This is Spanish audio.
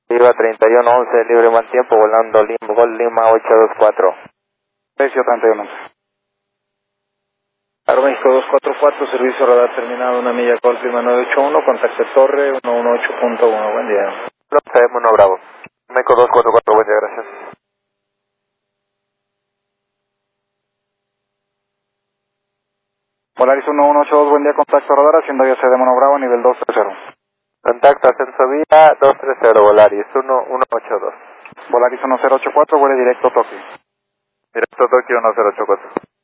Viva 3111, libre mal tiempo, volando Gol Lima 824. Precio 3111. Aeroméxico 244, servicio radar terminado, 1 milla Gol Lima 981, contacto torre 118.1, buen día. López 1 Bravo. Meco 244, buen día, gracias. Volaris 1182, buen día, contacto radar, haciendo vía CD Mono Bravo, nivel 230. Contacto ascenso vía 230, Volaris 1182. Volaris 1084, vuele directo Tokio. Directo Tokio 1084.